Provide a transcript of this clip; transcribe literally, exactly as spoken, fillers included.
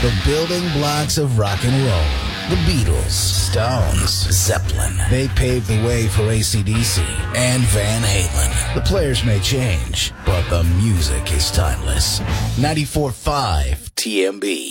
The building blocks of rock and roll. The Beatles, Stones, Zeppelin. They paved the way for A C D C and Van Halen. The players may change, but the music is timeless. ninety-four point five T M B.